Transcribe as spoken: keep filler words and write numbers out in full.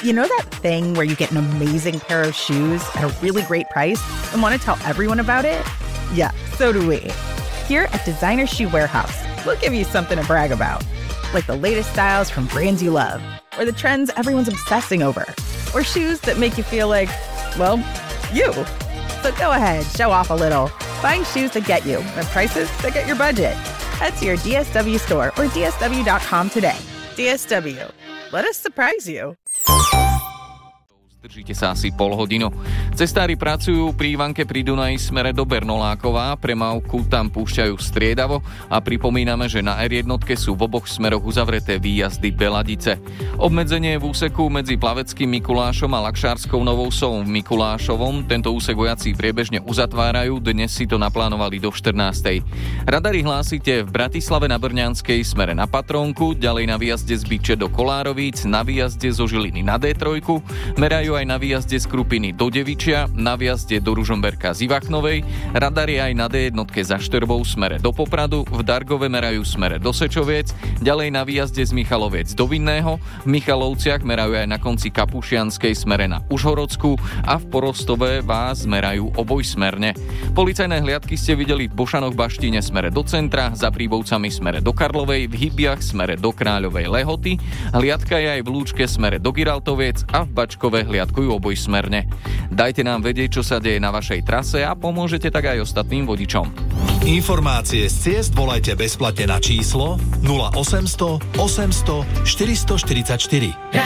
You know that thing where you get an amazing pair of shoes at a really great price and want to tell everyone about it? Yeah, so do we. Here at Designer Shoe Warehouse, we'll give you something to brag about, like the latest styles from brands you love, or the trends everyone's obsessing over, or shoes that make you feel like, well, you. So go ahead, show off a little. Find shoes that get you at prices that get your budget. Head to your D S W store or D S W dot com today. D S W. Let us surprise you. Držíte sa asi pol hodinu. Cestári pracujú pri Ivanke pri Dunaji smere do Bernoláková, premávku tam púšťajú striedavo a pripomíname, že na er jedna sú v oboch smeroch uzavreté výjazdy Beladice. Obmedzenie v úseku medzi Plaveckým Mikulášom a Lakšárskou Novou Solou v Mikulášovom. Tento úsek vojaci priebežne uzatvárajú, dnes si to naplánovali do štrnástej. Radary hlásite v Bratislave na Brňanskej smere na Patrónku, ďalej na výjazde z Byče do Kolárovíc, na výjazde zo Žiliny na dé tri, merajú aj na výjazde z Krupiny do Devičia, na výjazde do Ružomberka z Ivachnovej, radary aj na dé jedna za Štrbou smere do Popradu, v Dargove merajú smere do Sečoviec, ďalej na výjazde z Michaloviec do Vinného, v Michalovciach merajú aj na konci Kapušianskej smere na Užhorodskú a v Porostove vás merajú obojsmerne. Policajné hliadky ste videli v Bošanoch Baštine smere do centra, za Príbovcami smere do Karlovej, v Hybiach smere do Kráľovej Lehoty, hliadka je aj v Lúčke smere do Giraltoviec a v Bačkove hliadkujú obojsmerne. Dajte nám vedieť, čo sa deje na vašej trase a pomôžete tak aj ostatným vodičom. Informácie z ciest volajte bezplatne na číslo nula osemsto osemsto štyristoštyridsaťštyri.